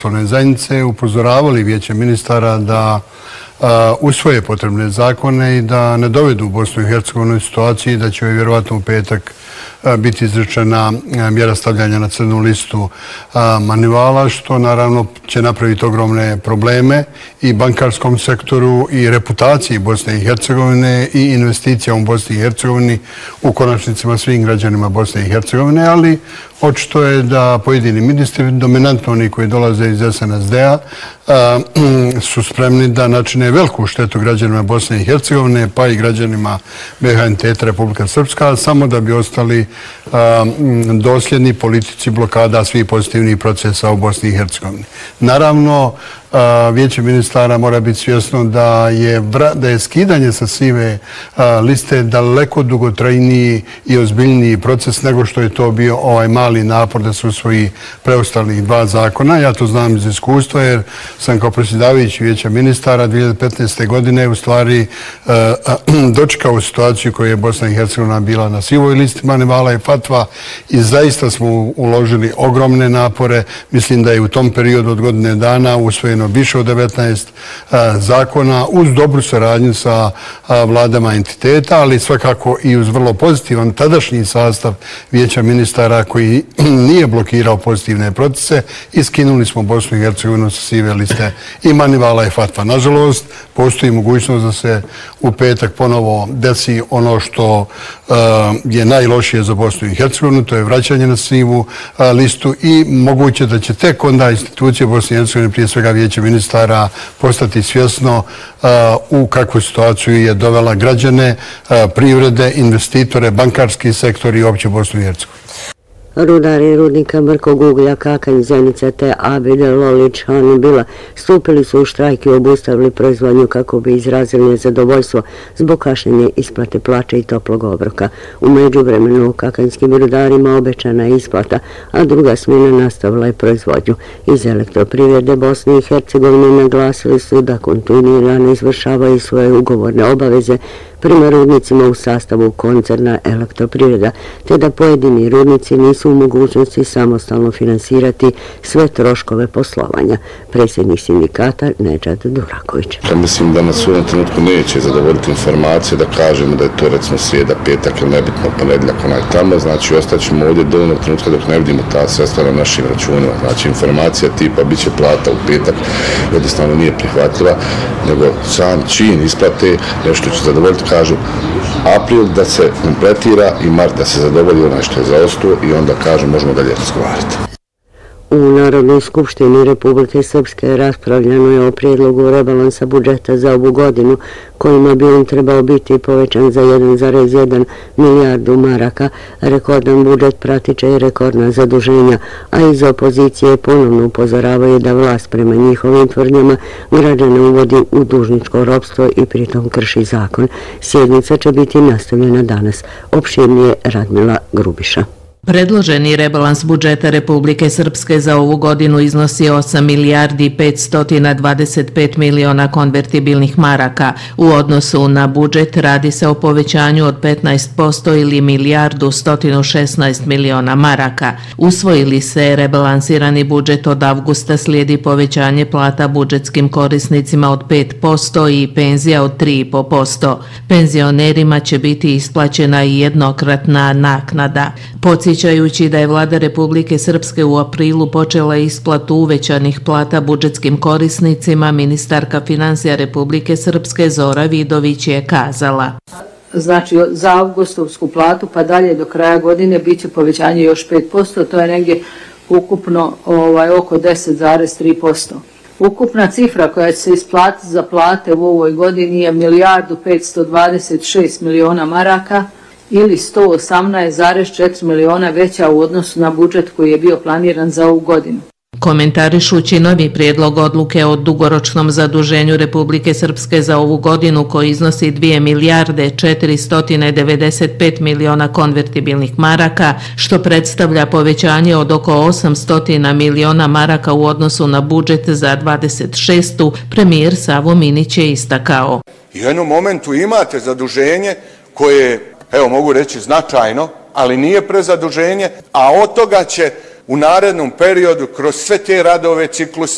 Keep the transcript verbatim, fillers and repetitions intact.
zajednice upozoravali Vijeće ministara da usvoje potrebne zakone i da ne dovedu Bosnu i Hercegovinu u situaciji da će vjerovatno u petak biti izrečena mjera stavljanja na crnu listu Manivala, što naravno će napraviti ogromne probleme i bankarskom sektoru i reputaciji Bosne i Hercegovine i investicija u Bosni i Hercegovini, u konačnicima svim građanima Bosne i Hercegovine, ali očito je da pojedini ministri, dominantno oni koji dolaze iz es en es de-a, su spremni da načine veliku štetu građanima Bosne i Hercegovine, pa i građanima be ha entiteta Republika Srpska, samo da bi ostali dosljedni politici blokada svih pozitivnih procesa u Bosni i Hercegovini. Naravno, Vijeće ministara mora biti svjesno da je, da je skidanje sa sive liste daleko dugotrajniji i ozbiljniji proces nego što je to bio ovaj mali napor da se usvoji preostalih dva zakona. Ja to znam iz iskustva jer sam kao predsjedavajući Vijeća ministara dvije hiljade petnaeste. godine u stvari dočekao situaciju koju je Bosna i Hercegovina bila na sivoj listi Manivala i Fatva i zaista smo uložili ogromne napore. Mislim da je u tom periodu od godine dana usvojeno više od devetnaest zakona uz dobru saradnju sa vladama entiteta, ali svakako i uz vrlo pozitivan tadašnji sastav Vijeća ministara koji nije blokirao pozitivne procese i skinuli smo Bosnu i Hercegovinu sa sive liste i Manivala i Fatva. Nažalost, postoji mogućnost da se u petak ponovo desi ono što je najlošije za Bosnu i Hercegovinu, to je vraćanje na sivu listu i moguće da će tek onda institucije Bosne i Hercegovine, prije svega Vijeće ministara, postati svjesno u kakvu situaciju je dovela građane, privrede, investitore, bankarski sektor i opće Bosnu i Hercegovinu. Rudari rudnika Mrkog uglja, Kakanj, Zenica te Abide, Lolić, Hanibila stupili su u štrajk i obustavili proizvodnju kako bi izrazili nezadovoljstvo zbog kašnjenja isplate plaće i toplog obroka. U međuvremenu u kakanjskim rudarima obećana je isplata, a druga smjena nastavila je proizvodnju. Iz Elektroprivrede Bosne i Hercegovine naglasili su da kontinuirano izvršavaju svoje ugovorne obaveze prema rudnicima u sastavu koncerna Elektroprivreda, te da pojedini rudnici nisu u mogućnosti samostalno finansirati sve troškove poslovanja. Predsjednik sindikata Nedžad Duraković. Ja mislim da nas u jednom trenutku neće zadovoljiti informacije da kažemo da je to recimo srijeda, petak ili nebitno ponedjeljak onaj tamo, znači ostaćemo ovdje do onog trenutka dok ne vidimo ta sredstva na našim računima. Znači informacija tipa bit će plata u petak jednostavno nije prihvatljiva, nego sam čin isplate nešto će zadovoljiti, kažu april da se kompletira i mart da se zadovolji onaj što je zaostao i onda kažu možemo dalje razgovarati. U Narodnoj skupštini Republike Srpske raspravljano je o prijedlogu rebalansa budžeta za ovu godinu, kojima bi on trebao biti povećan za jedan zarez jedan milijardu maraka. Rekordan budžet pratit će i rekordna zaduženja, a iz opozicije ponovno upozoravaju da vlast prema njihovim tvrdnjama građane uvodi u dužničko ropstvo i pritom krši zakon. Sjednica će biti nastavljena danas. Opširnije Radmila Grubiša. Predloženi rebalans budžeta Republike Srpske za ovu godinu iznosi osam milijardi petsto dvadeset pet miliona konvertibilnih maraka. U odnosu na budžet radi se o povećanju od petnaest posto ili milijardu sto šesnaest miliona maraka. Usvojili se rebalansirani budžet od avgusta, slijedi povećanje plata budžetskim korisnicima od pet posto i penzija od tri i po posto. Penzionerima će biti isplaćena i jednokratna naknada. Podsjećajući da je vlada Republike Srpske u aprilu počela isplatu uvećanih plata budžetskim korisnicima, ministarka finansija Republike Srpske Zora Vidović je kazala: Znači za avgustovsku platu pa dalje do kraja godine bit će povećanje još pet posto, to je negdje ukupno ovaj, oko deset zarez tri posto. Ukupna cifra koja će se isplatiti za plate u ovoj godini je milijardu petsto dvadeset šest miliona maraka, ili sto osamnaest zarez četiri miliona veća u odnosu na budžet koji je bio planiran za ovu godinu. Komentarišući novi prijedlog odluke o dugoročnom zaduženju Republike Srpske za ovu godinu koji iznosi dvije milijarde četiristo devedeset pet miliona konvertibilnih maraka, što predstavlja povećanje od oko osamsto miliona maraka u odnosu na budžet za dvadeset šestu, premijer Savo Minić je istakao: U jednom momentu imate zaduženje koje, evo mogu reći značajno, ali nije prezaduženje, a od toga će u narednom periodu kroz sve te radove cikluse